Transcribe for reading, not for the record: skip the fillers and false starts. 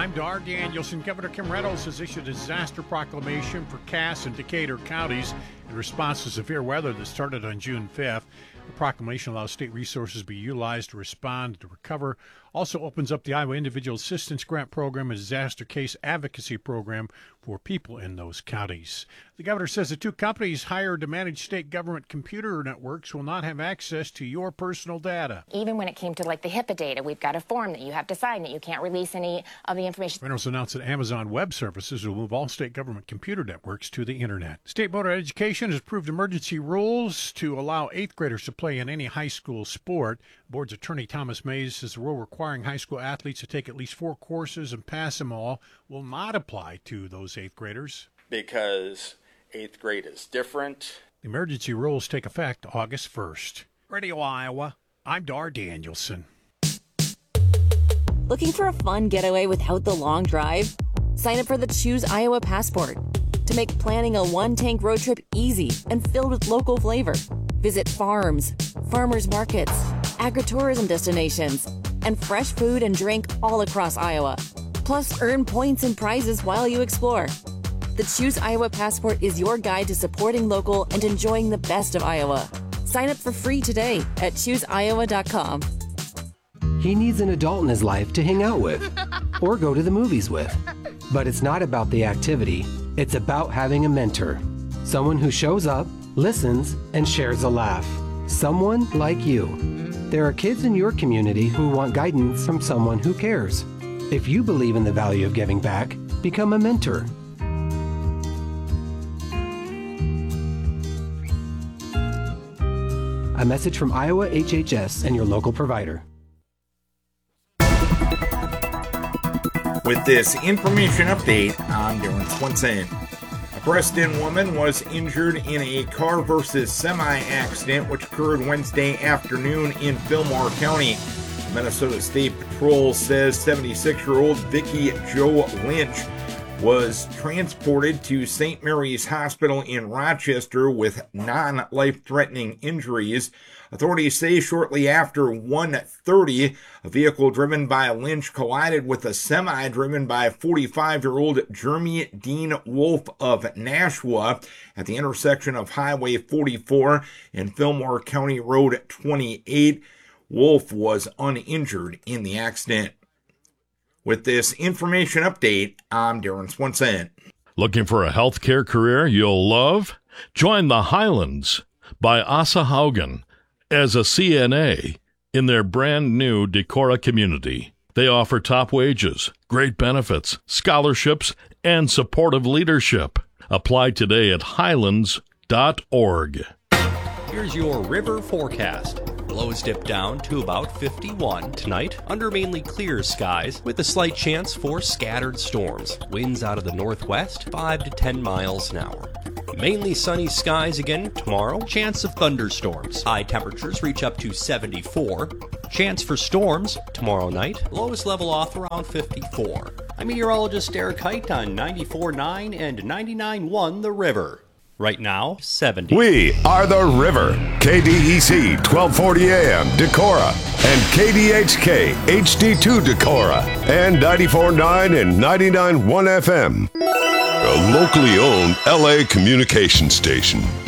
I'm Dar Danielson. Governor Kim Reynolds has issued a disaster proclamation for Cass and Decatur counties in response to severe weather that started on June 5th. The proclamation allows state resources to be utilized to respond to recover. Also opens up the Iowa Individual Assistance Grant Program, a disaster case advocacy program for people in those counties. The governor says the two companies hired to manage state government computer networks will not have access to your personal data. Even when it came to like the HIPAA data, we've got a form that you have to sign that you can't release any of the information. Reynolds announced that Amazon Web Services will move all state government computer networks to the internet. State Board of Education has approved emergency rules to allow 8th graders to play in any high school sport. Board's attorney Thomas Mays says the rule requiring high school athletes to take at least 4 courses and pass them all will not apply to those 8th graders. Because 8th grade is different. The emergency rules take effect August 1st. Radio Iowa, I'm Dar Danielson. Looking for a fun getaway without the long drive? Sign up for the Choose Iowa Passport to make planning a one-tank road trip easy and filled with local flavor. Visit farms, farmers markets, agritourism destinations, and fresh food and drink all across Iowa. Plus, earn points and prizes while you explore. The Choose Iowa Passport is your guide to supporting local and enjoying the best of Iowa. Sign up for free today at chooseiowa.com. He needs an adult in his life to hang out with or go to the movies with. But it's not about the activity. It's about having a mentor. Someone who shows up, listens, and shares a laugh. Someone like you. There are kids in your community who want guidance from someone who cares. If you believe in the value of giving back, become a mentor. A message from Iowa HHS and your local provider. With this information update, I'm Darren Swenson. A Preston woman was injured in a car versus semi accident which occurred Wednesday afternoon in Fillmore County. Minnesota State Patrol says 76-year-old Vicki Jo Lynch was transported to St. Mary's Hospital in Rochester with non-life-threatening injuries. Authorities say shortly after 1:30, a vehicle driven by Lynch collided with a semi driven by 45-year-old Jeremy Dean Wolf of Nashua at the intersection of Highway 44 and Fillmore County Road 28. Wolf was uninjured in the accident. With this information update, I'm Darren Swenson. Looking for a healthcare career you'll love? Join the Highlands by Asa Haugen as a CNA in their brand new Decorah community. They offer top wages, great benefits, scholarships, and supportive leadership. Apply today at highlands.org. Here's your river forecast. Lows dip down to about 51 tonight under mainly clear skies with a slight chance for scattered storms. Winds out of the northwest 5 to 10 miles an hour. Mainly sunny skies again tomorrow. Chance of thunderstorms. High temperatures reach up to 74. Chance for storms tomorrow night. Lowest level off around 54. I'm meteorologist Eric Height on 94.9 and 99.1 The River. Right now, 70. We are The River. KDEC 1240 AM Decorah and KDHK HD2 Decorah and 94.9 and 99.1 FM. A locally owned LA communication station.